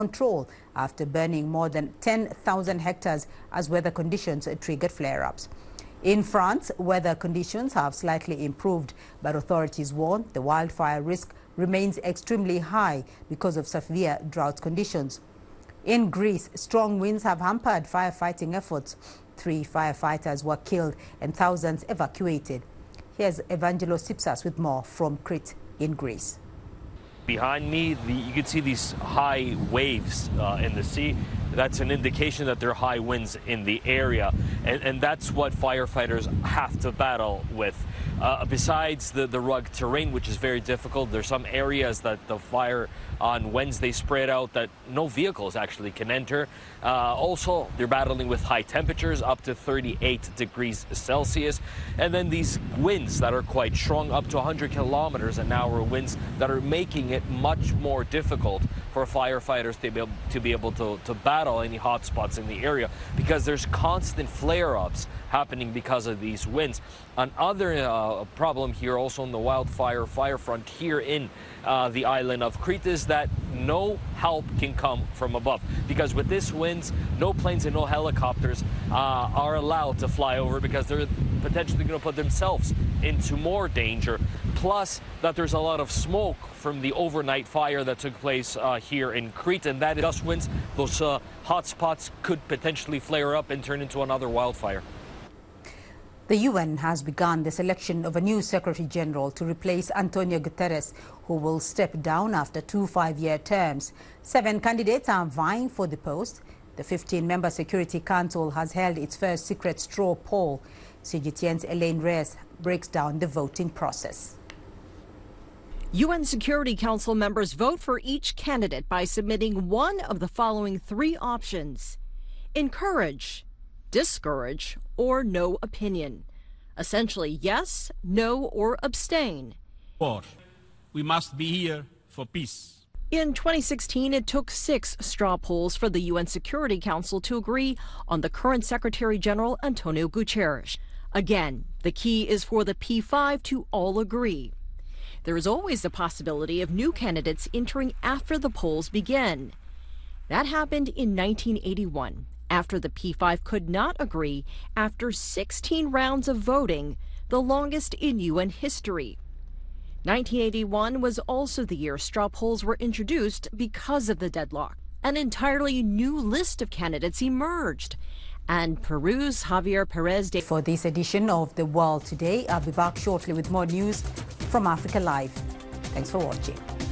control after burning more than 10,000 hectares as weather conditions triggered flare-ups. In France, weather conditions have slightly improved, but authorities warn the wildfire risk remains extremely high because of severe drought conditions. In Greece, strong winds have hampered firefighting efforts. 3 firefighters were killed and thousands evacuated. Here's Evangelos Sipsas with more from Crete in Greece. Behind me, you can see these high waves in the sea. That's an indication that there are high winds in the area, and that's what firefighters have to battle with. Besides the rugged terrain, which is very difficult, there's some areas that the fire on Wednesday spread out that no vehicles actually can enter. Also, they're battling with high temperatures, up to 38 degrees Celsius. And then these winds that are quite strong, up to 100 kilometers an hour winds that are making it much more difficult for firefighters to be able to battle any hot spots in the area, because there's constant flare-ups happening because of these winds. Another problem here also on the wildfire front here in the island of Crete is that no help can come from above, because with this winds, no planes and no helicopters are allowed to fly over, because they're potentially going to put themselves into more danger. Plus that there's a lot of smoke from the overnight fire that took place here in Crete, and that gust winds, those hot spots could potentially flare up and turn into another wildfire. The UN has begun the selection of a new Secretary General to replace Antonio Guterres, who will step down after 2 5-year terms. 7 candidates are vying for the post. The 15-member Security Council has held its first secret straw poll. CGTN's Elaine Reyes breaks down the voting process. UN Security Council members vote for each candidate by submitting one of the following 3 options: encourage, discourage, or no opinion. Essentially, yes, no, or abstain. We must be here for peace. In 2016, it took 6 straw polls for the UN Security Council to agree on the current Secretary General, Antonio Guterres. Again, the key is for the P5 to all agree. There is always the possibility of new candidates entering after the polls begin. That happened in 1981, after the P5 could not agree after 16 rounds of voting, the longest in UN history. 1981 was also the year straw polls were introduced because of the deadlock. An entirely new list of candidates emerged, and Peru's Javier Perez de... For this edition of The World Today, I'll be back shortly with more news from Africa Live. Thanks for watching.